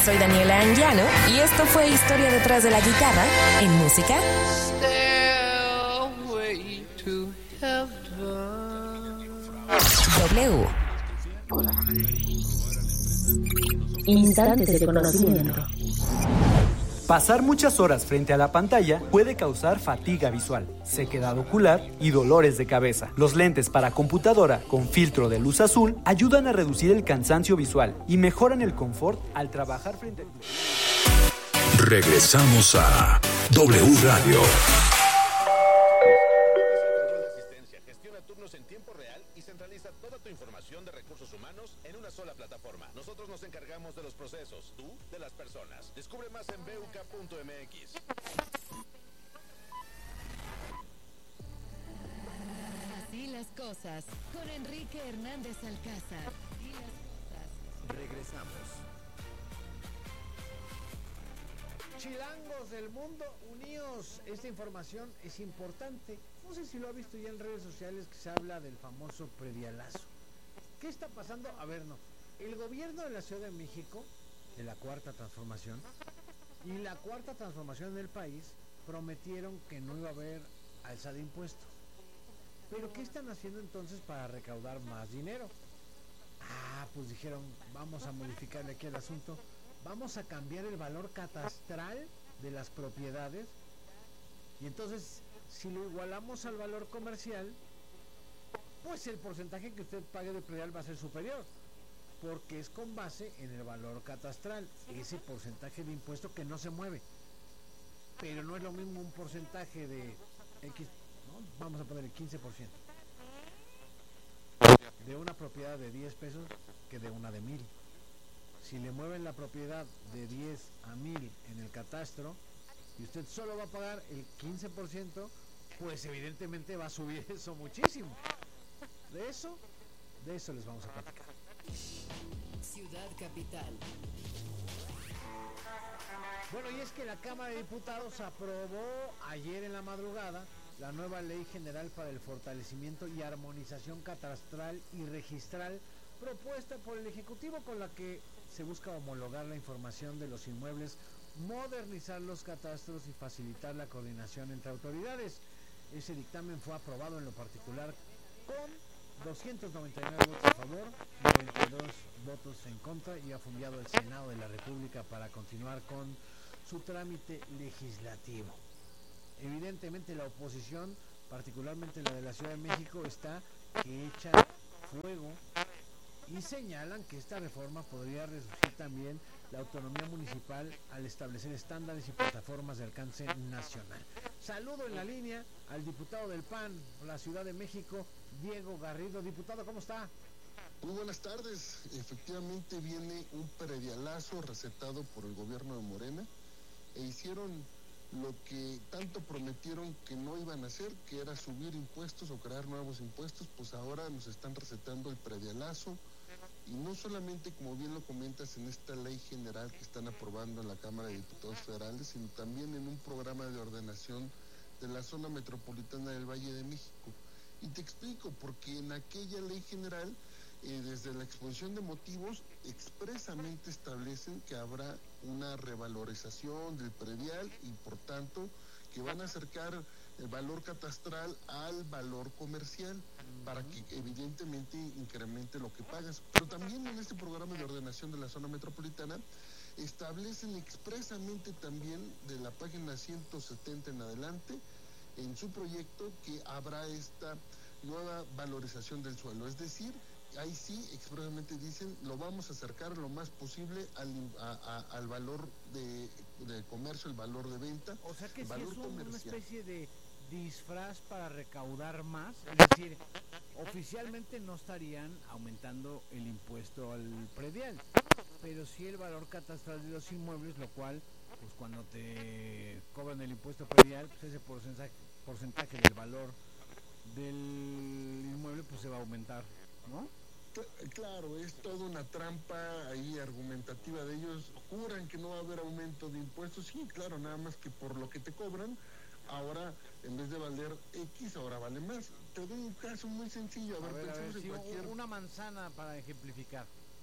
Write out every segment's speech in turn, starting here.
soy Daniela Anguiano y esto fue Historia detrás de la guitarra en música. Stairway to W. Instantes de conocimiento. Pasar muchas horas frente a la pantalla puede causar fatiga visual, sequedad ocular y dolores de cabeza. Los lentes para computadora con filtro de luz azul ayudan a reducir el cansancio visual y mejoran el confort al trabajar frente al... Regresamos a W Radio. Gestiona turnos en tiempo real y centraliza toda tu información de recursos humanos en una sola plataforma. Nosotros nos encargamos de los procesos, tú de las personas. Descubre más en buk.mx. Así las cosas, con Enrique Hernández Alcázar. Así las cosas. Regresamos. Chilangos del mundo, unidos. Esta información es importante. No sé si lo ha visto ya en redes sociales que se habla del famoso predialazo. ¿Qué está pasando? A ver, no. El gobierno de la Ciudad de México, de la Cuarta Transformación, y la Cuarta Transformación del país prometieron que no iba a haber alza de impuestos. ¿Pero qué están haciendo entonces para recaudar más dinero? Pues dijeron, vamos a modificarle aquí el asunto. Vamos a cambiar el valor catastral de las propiedades. Y entonces, si lo igualamos al valor comercial, pues el porcentaje que usted pague de predial va a ser superior, porque es con base en el valor catastral, ese porcentaje de impuesto que no se mueve. Pero no es lo mismo un porcentaje de X, ¿no? Vamos a poner el 15% de una propiedad de 10 pesos que de una de 1,000. Si le mueven la propiedad de 10 a 1,000 en el catastro y usted solo va a pagar el 15%, pues evidentemente va a subir eso muchísimo. De eso les vamos a platicar. Ciudad Capital. Bueno, y es que la Cámara de Diputados aprobó ayer en la madrugada la nueva Ley General para el Fortalecimiento y Armonización Catastral y Registral propuesta por el Ejecutivo, con la que se busca homologar la información de los inmuebles, modernizar los catastros y facilitar la coordinación entre autoridades. Ese dictamen fue aprobado en lo particular con 299 votos a favor, 92 votos en contra, y ha fundiado el Senado de la República para continuar con su trámite legislativo. Evidentemente la oposición, particularmente la de la Ciudad de México, está que echa fuego y señalan que esta reforma podría reducir también la autonomía municipal al establecer estándares y plataformas de alcance nacional. Saludo en la línea al diputado del PAN, la Ciudad de México, Diego Garrido. Diputado, ¿cómo está? Muy buenas tardes. Efectivamente viene un predialazo recetado por el gobierno de Morena e hicieron lo que tanto prometieron que no iban a hacer, que era subir impuestos o crear nuevos impuestos. Pues ahora nos están recetando el predialazo. Y no solamente, como bien lo comentas, en esta ley general que están aprobando en la Cámara de Diputados Federales, sino también en un programa de ordenación de la zona metropolitana del Valle de México. Y te explico, porque en aquella ley general, desde la exposición de motivos, expresamente establecen que habrá una revalorización del predial y, por tanto, que van a acercar el valor catastral al valor comercial para que evidentemente incremente lo que pagas. Pero también en este programa de ordenación de la zona metropolitana establecen expresamente también de la página 170 en adelante en su proyecto que habrá esta nueva valorización del suelo. Es decir, ahí sí expresamente dicen lo vamos a acercar lo más posible al valor de comercio, el valor de venta. O sea que el sí valor es comercial. Una especie de disfraz para recaudar más, es decir, oficialmente no estarían aumentando el impuesto al predial, pero sí el valor catastral de los inmuebles, lo cual, pues cuando te cobran el impuesto predial, pues ese porcentaje del valor del inmueble pues se va a aumentar, ¿no? Claro, es toda una trampa ahí argumentativa de ellos. Juran que no va a haber aumento de impuestos. Sí, claro, nada más que por lo que te cobran, ahora en vez de valer X, ahora vale más. Te doy un caso muy sencillo. A ver, una manzana para ejemplificar.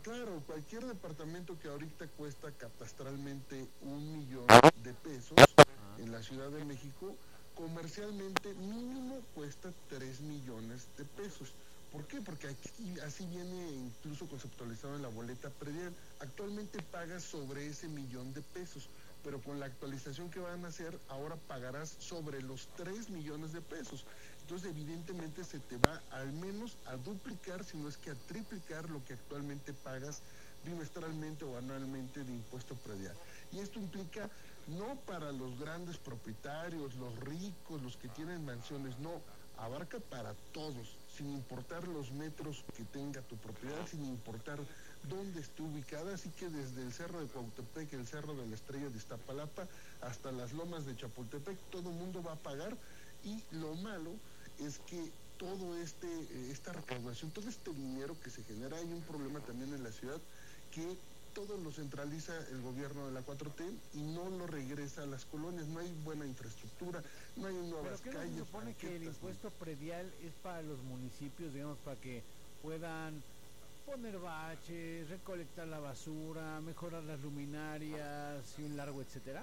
Claro, cualquier departamento que ahorita cuesta catastralmente 1,000,000 de pesos en la Ciudad de México, comercialmente mínimo cuesta 3 millones de pesos. ¿Por qué? Porque aquí así viene incluso conceptualizado en la boleta predial. Actualmente pagas sobre ese 1,000,000 de pesos, pero con la actualización que van a hacer, ahora pagarás sobre los 3 millones de pesos. Entonces, evidentemente, se te va al menos a duplicar, si no es que a triplicar lo que actualmente pagas bimestralmente o anualmente de impuesto predial. Y esto implica no para los grandes propietarios, los ricos, los que tienen mansiones, no, abarca para todos, sin importar los metros que tenga tu propiedad, sin importar dónde esté ubicada, así que desde el Cerro de Cuautepec, el Cerro de la Estrella de Iztapalapa, hasta las lomas de Chapultepec, todo el mundo va a pagar. Y lo malo es que todo esta recaudación, todo este dinero que se genera, hay un problema también en la ciudad, que todo lo centraliza el gobierno de la 4T y no lo regresa a las colonias. No hay buena infraestructura, no hay nuevas calles. ¿Pero qué se supone que el impuesto predial es para los municipios, digamos, para que puedan poner baches, recolectar la basura, mejorar las luminarias y un largo etcétera?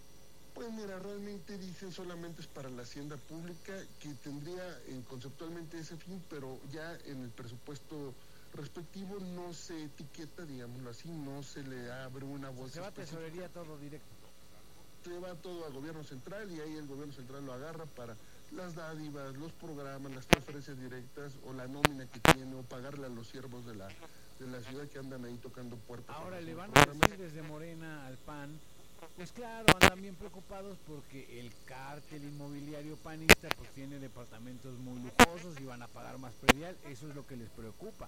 Pues mira, realmente dicen solamente es para la hacienda pública, que tendría conceptualmente ese fin, pero ya en el presupuesto respectivo no se etiqueta, digámoslo así, no se le abre una bolsa. Se va a tesorería todo directo. Se va todo a gobierno central y ahí el gobierno central lo agarra para las dádivas, los programas, las transferencias directas o la nómina que tiene o pagarle a los siervos de la ciudad que andan ahí tocando puertas. Ahora le van a decir desde Morena al PAN, pues claro, andan bien preocupados porque el cártel inmobiliario panista pues tiene departamentos muy lujosos y van a pagar más predial, eso es lo que les preocupa.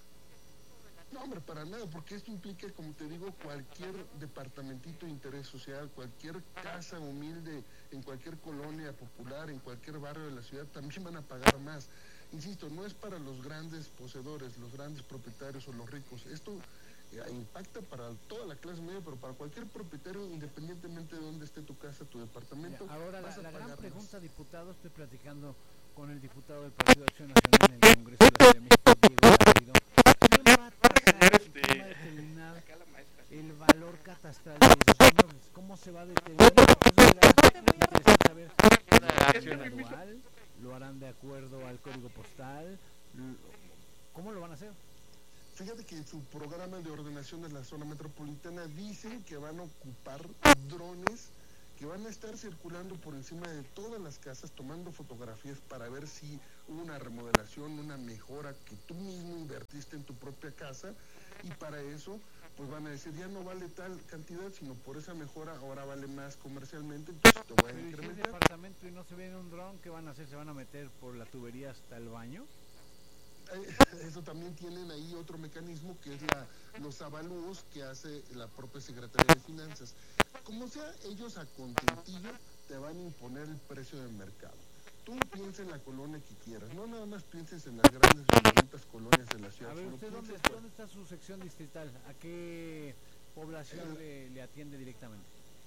No, hombre, para nada, porque esto implica, como te digo, cualquier departamentito de interés social, cualquier casa humilde, en cualquier colonia popular, en cualquier barrio de la ciudad, también van a pagar más. Insisto, no es para los grandes poseedores, los grandes propietarios o los ricos. Esto impacta para toda la clase media, pero para cualquier propietario, independientemente de dónde esté tu casa, tu departamento. Ahora, la gran pregunta, diputado, estoy platicando con el diputado del Partido de Acción Nacional en el Congreso de la Ciudad de México, Diego Garrido. ¿Quién va a determinar el valor catastral de esos inmuebles? ¿Cómo se va a determinar? Interesante saber, ¿lo harán gradual? ¿Lo harán de acuerdo al código postal? ¿Cómo lo van a hacer? Fíjate que en su programa de ordenación de la zona metropolitana dicen que van a ocupar drones que van a estar circulando por encima de todas las casas tomando fotografías para ver si hubo una remodelación, una mejora que tú mismo invertiste en tu propia casa, y para eso pues van a decir ya no vale tal cantidad, sino por esa mejora ahora vale más comercialmente, entonces te voy a incrementar. Pero si es departamento y no se ve en un dron, ¿qué van a hacer? ¿Se van a meter por la tubería hasta el baño? Eso también tienen ahí otro mecanismo que es los avalúos que hace la propia Secretaría de Finanzas. Como sea, ellos a contentillo te van a imponer el precio del mercado. Tú piensa en la colonia que quieras, no nada más pienses en las grandes bonitas colonias de la ciudad. A ver, ¿usted dónde está su sección distrital? ¿A qué población le atiende directamente?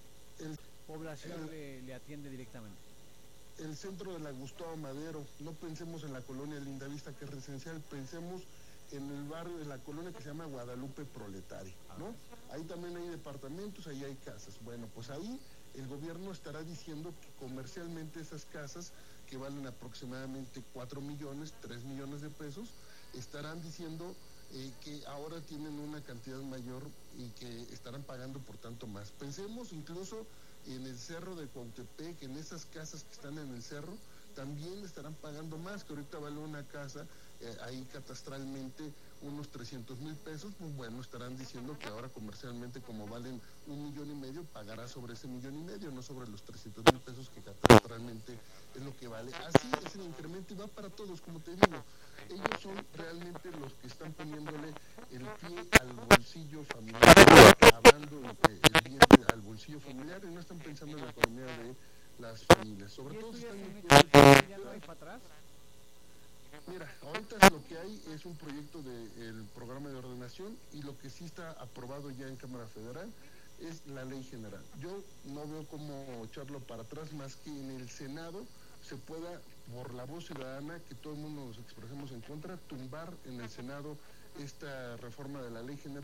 Le atiende directamente? El centro de la Gustavo Madero. No pensemos en la colonia Lindavista, que es residencial, pensemos en el barrio de la colonia que se llama Guadalupe Proletaria, ¿no? Ahí también hay departamentos, ahí hay casas. Bueno, pues ahí el gobierno estará diciendo que comercialmente esas casas, que valen aproximadamente 4 millones, 3 millones de pesos, estarán diciendo que ahora tienen una cantidad mayor y que estarán pagando por tanto más. Pensemos incluso en el Cerro de Cuautepec, en esas casas que están en el cerro, también estarán pagando más, que ahorita vale una casa ahí catastralmente unos 300,000 pesos, pues bueno, estarán diciendo que ahora comercialmente, como valen 1,5 millones, pagará sobre ese 1,5 millones, no sobre los 300,000 pesos que catastralmente es lo que vale. Así es el incremento y va para todos, como te digo. Ellos son realmente los que están poniéndole el pie al bolsillo familiar, clavando el diente al bolsillo familiar, y no están pensando en la economía de las familias. Sobre todo ya no hay para atrás. Mira, ahorita lo que hay es un proyecto del programa de ordenación, y lo que sí está aprobado ya en Cámara Federal es la ley general. Yo no veo cómo echarlo para atrás, más que en el Senado se pueda, por la voz ciudadana, que todo el mundo nos expresemos en contra, tumbar en el Senado esta reforma de la ley general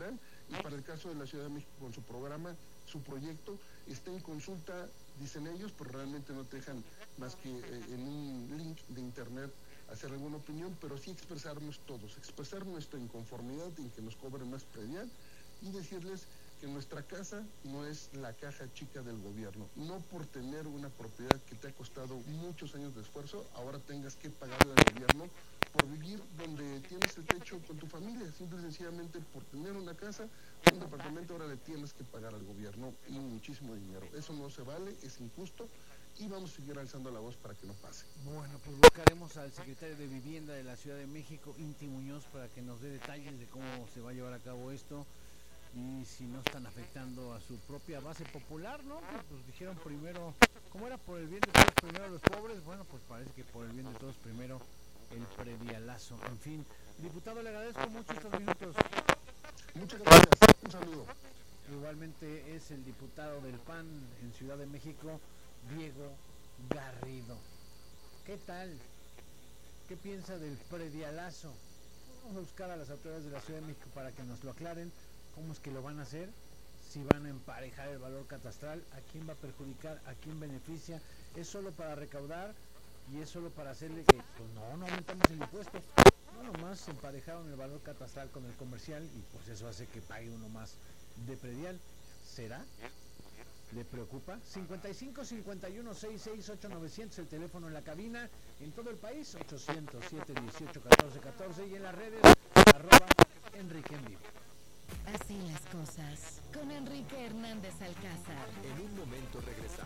Y para el caso de la Ciudad de México, con su programa, su proyecto está en consulta, dicen ellos, pero realmente no te dejan más que en un link de internet hacer alguna opinión, pero sí expresarnos todos, expresar nuestra inconformidad en que nos cobren más predial y decirles que nuestra casa no es la caja chica del gobierno. No por tener una propiedad que te ha costado muchos años de esfuerzo, ahora tengas que pagarle al gobierno por vivir donde tienes el techo con tu familia. Simple y sencillamente por tener una casa, un departamento, ahora le tienes que pagar al gobierno y muchísimo dinero. Eso no se vale, es injusto y vamos a seguir alzando la voz para que no pase. Bueno, pues buscaremos al secretario de Vivienda de la Ciudad de México, Inti Muñoz, para que nos dé detalles de cómo se va a llevar a cabo esto y si no están afectando a su propia base popular, ¿no? Que pues dijeron primero, ¿cómo era? Por el bien de todos primero los pobres. Bueno, pues parece que por el bien de todos primero el predialazo. En fin, diputado, le agradezco mucho estos minutos. Muchas gracias, un saludo. Igualmente es el diputado del PAN en Ciudad de México, Diego Garrido. ¿Qué tal? ¿Qué piensa del predialazo? Vamos a buscar a las autoridades de la Ciudad de México para que nos lo aclaren. ¿Cómo es que lo van a hacer? Si van a emparejar el valor catastral, ¿a quién va a perjudicar? ¿A quién beneficia? ¿Es solo para recaudar? ¿Y es solo para hacerle que, pues no aumentamos el impuesto? No, nomás emparejaron el valor catastral con el comercial y pues eso hace que pague uno más de predial. ¿Será? ¿Le preocupa? 55 51 66 8900, el teléfono en la cabina, en todo el país, 800 718 14 14 y en las redes, @Enrique en Vivo. Así las cosas, con Enrique Hernández Alcázar. En un momento regresamos.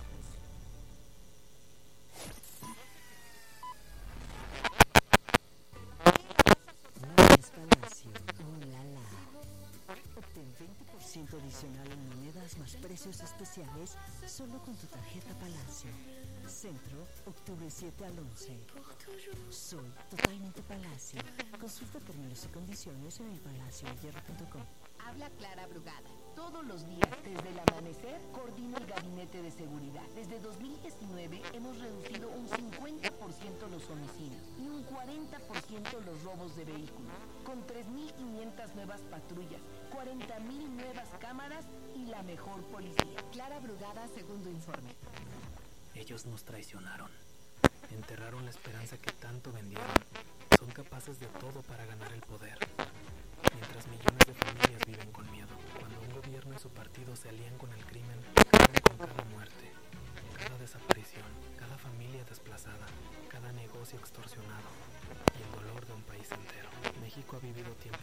Móviles Palacio. Oh, la, la. Obtén 20% adicional en monedas más precios especiales solo con tu tarjeta Palacio. Centro, octubre 7 al 11. Soy totalmente Palacio. Consulta términos y condiciones en elpalacio.com. Habla Clara Brugada. Todos los días, desde el amanecer, coordina el Gabinete de Seguridad. Desde 2019 hemos reducido un 50% los homicidios y un 40% los robos de vehículos, con 3.500 nuevas patrullas, 40.000 nuevas cámaras y la mejor policía. Clara Brugada, segundo informe. Ellos nos traicionaron. Enterraron la esperanza que tanto vendieron. Son capaces de todo para ganar el poder. Mientras millones de familias viven con miedo. Cuando un gobierno y su partido se alían con el crimen, acaban con cada muerte, cada desaparición, cada familia desplazada, cada negocio extorsionado y el dolor de un país entero. México ha vivido tiempos